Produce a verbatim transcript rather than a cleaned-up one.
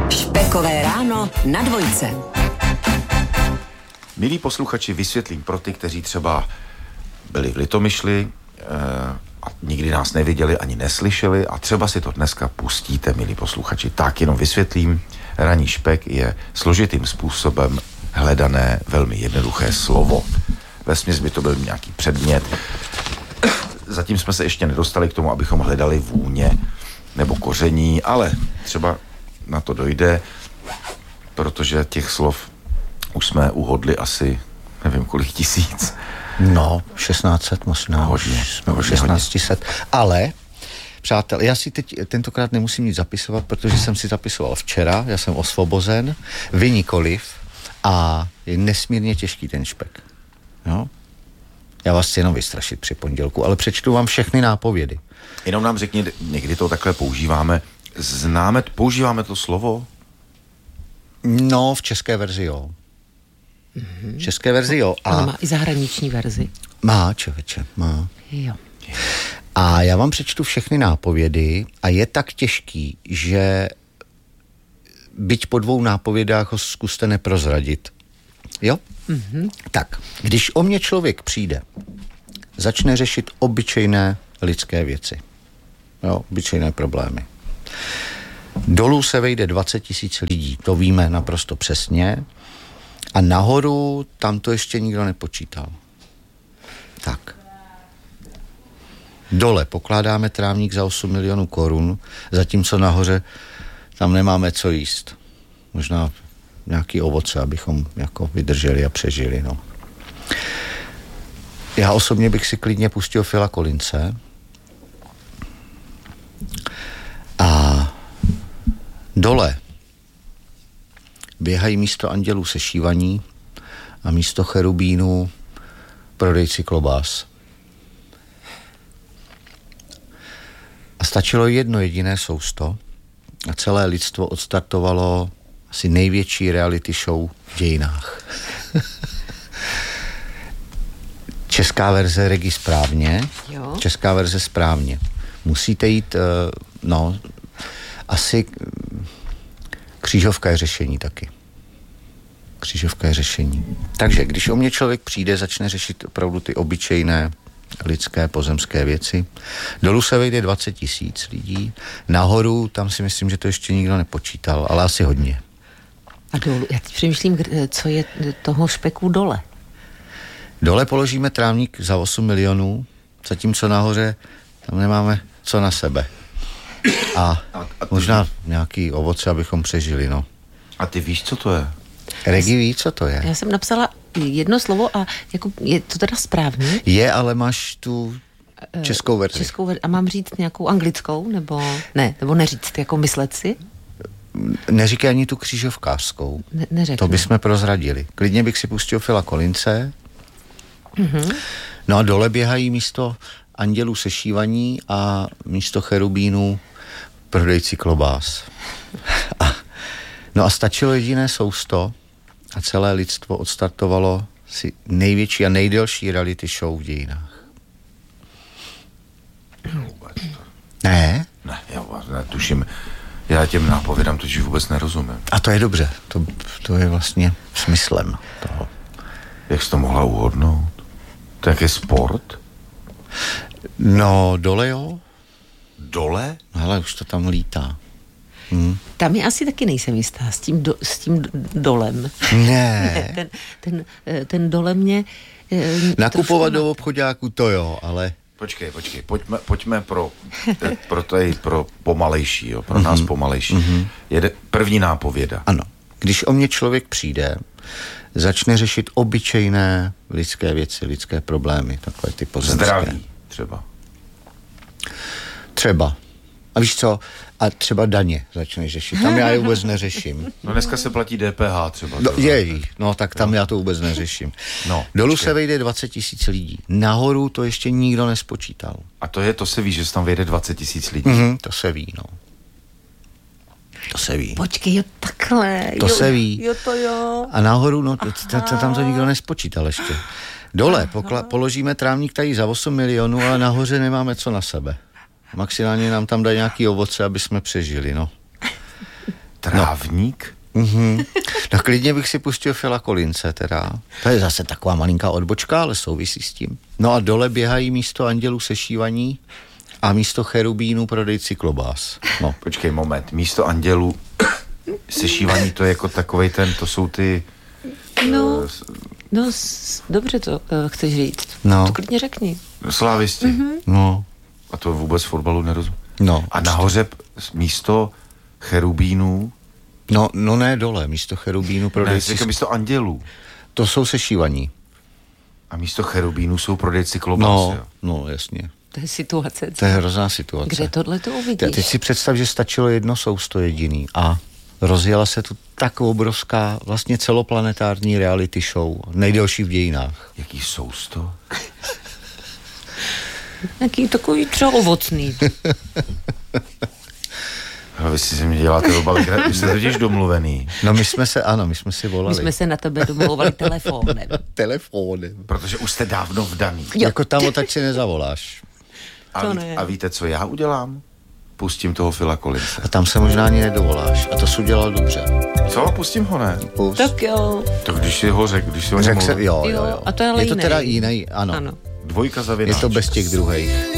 Špekové ráno na dvojce. Milí posluchači, vysvětlím pro ty, kteří třeba byli v Litomyšli e, a nikdy nás neviděli ani neslyšeli a třeba si to dneska pustíte, milí posluchači. Tak jenom vysvětlím, ranní špek je složitým způsobem hledané velmi jednoduché slovo. Vesměs by to byl nějaký předmět. Zatím jsme se ještě nedostali k tomu, abychom hledali vůně nebo koření, ale třeba na to dojde, protože těch slov už jsme uhodli asi, nevím kolik tisíc. No, šestnáct set možná. Hodně. Jsme o šestnáct set. Ale, přátelé, já si teď tentokrát nemusím nic zapisovat, protože jsem si zapisoval včera, já jsem osvobozen, vy nikoliv a je nesmírně těžký ten špek. Jo? Já vás chci jenom vystrašit při pondělku, ale přečtu vám všechny nápovědy. Jenom nám řekni, někdy to takhle používáme. Známe, používáme to slovo? No, v české verzi jo. Mm-hmm. V české verzi jo. A ale má i zahraniční verzi. Má, člověče, má. Jo. A já vám přečtu všechny nápovědy a je tak těžký, že byť po dvou nápovědách ho zkuste neprozradit. Jo? Mm-hmm. Tak, když o mě člověk přijde, začne řešit obyčejné lidské věci. Jo, obyčejné problémy. Dolů se vejde dvacet tisíc lidí, to víme naprosto přesně. A nahoru tam to ještě nikdo nepočítal. Tak. Dole pokládáme trávník za osm milionů korun, zatímco nahoře tam nemáme co jíst. Možná nějaký ovoce, abychom jako vydrželi a přežili, no. Já osobně bych si klidně pustil Phila Collinse. A dole běhají místo andělů sešívaní a místo cherubínů prodejci klobás. A stačilo jedno jediné sousto a celé lidstvo odstartovalo asi největší reality show v dějinách. Česká verze Regi správně, Jo. Česká verze správně. Musíte jít, no, asi křížovka je řešení taky. Křížovka je řešení. Takže, když o mě člověk přijde, začne řešit opravdu ty obyčejné lidské pozemské věci. Dolů se vejde dvacet tisíc lidí. Nahoru, tam si myslím, že to ještě nikdo nepočítal, ale asi hodně. A dolů, já teď přemýšlím, co je toho špeku dole. Dole položíme trávník za osm milionů, zatímco nahoře tam nemáme co na sebe. A, a možná nějaký ovoce, abychom přežili, no. A ty víš, co to je? Regi ví, co to je? Já jsem napsala jedno slovo a jako je to teda správně? Je, ale máš tu českou verzi. Českou verzi. A mám říct nějakou anglickou, nebo ne, nebo neříct, jako myslet si? Neříkej ani tu křížovkářskou. Ne, neřeknu. To bychom prozradili. Klidně bych si pustil Phila Collinse. Mm-hmm. No a dole běhají místo andělů sešívaní a místo cherubínů prodejci klobás. A, no a stačilo jediné sousto a celé lidstvo odstartovalo si největší a nejdelší reality show v dějinách. Ne? Ne, já netuším. Já těm nápovědám totiž vůbec nerozumím. A to je dobře. To, to je vlastně smyslem toho. Jak jsi to mohla uhodnout? To jak je sport? No, dole jo. Dole? Hele, už to tam lítá. Hm. Tam je asi taky nejsem jistá s tím, do, s tím dolem. Ne. ten, ten, ten dole mě... Nakupovat trošku... do obchoďáku to jo, ale... Počkej, počkej, pojďme, pojďme pro, pro, tady, pro pomalejší, jo, pro mm-hmm. nás pomalejší. Mm-hmm. Jede první nápověda. Ano. Když o mě člověk přijde, začne řešit obyčejné lidské věci, lidské problémy, takové ty pozemské. Zdraví třeba. Třeba. A víš co? A třeba daně začne řešit. Tam já je vůbec neřeším. No dneska se platí D P H třeba. No, jej, no tak tam no. Já to vůbec neřeším. No, dolů počkej. Se vejde dvacet tisíc lidí. Nahoru to ještě nikdo nespočítal. A to je, to se ví, že se tam vejde dvacet tisíc lidí. Mm-hmm, to se ví, no. To se ví. Počkej, jo, takhle. To jo, se ví. Jo, to jo. A nahoru, no, to, to, to, tam to nikdo nespočítal ještě. Dole pokla, položíme trávník tady za osm milionů, ale nahoře nemáme co na sebe. Maximálně nám tam dají nějaký ovoce, aby jsme přežili, no. Trávník? Mhm. No klidně bych si pustil Phila Collinse teda. To je zase taková malinká odbočka, ale souvisí s tím. No a dole běhají místo andělů sešívaní a místo cherubínů prodejci klobás. No. Počkej, moment. Místo andělů sešívaní, to je jako takovej ten, to jsou ty... No, uh, no s, dobře to uh, chceš říct. No. To klidně řekni. slávisti. Mm-hmm. No. A to vůbec fotbalu nerozumím. No. A nahoře místo cherubínů... No, no ne dole, místo cherubínů prodejci... Ne, jako místo andělů. To jsou sešívaní. A místo cherubínů jsou prodejci klobás, No, jo? no, jasně. To je situace. To je hrozná situace. Kde tohle to uvidíš? Te- teď si představ, že stačilo jedno sousto jediný a rozjela se tu tak obrovská, vlastně celoplanetární reality show, nejdelší v dějinách. Jaký sousto? Jaký takový třeba ovocný. Ale vy si se mě děláte obavy, vy jste totiž domluvený. No my jsme se, ano, my jsme si volali. My jsme se na tebe domlouvali telefonem. Telefonem. Protože už jste dávno vdaný. Jo. Jako tam otač si nezavoláš. A, To ví, ne. a víte, co já udělám? Pustím toho Phila Collinse. A tam se možná ani nedovoláš. A to jsi udělal dobře. Co? Pustím ho, ne? Pust. Tak jo. To když si ho řek, když si ho Řek něm se, mluvil. jo, jo, Jo, jo. a to je ale je to jiný. teda jiný, ano. Ano. Dvojka za Je to bez těch druhých.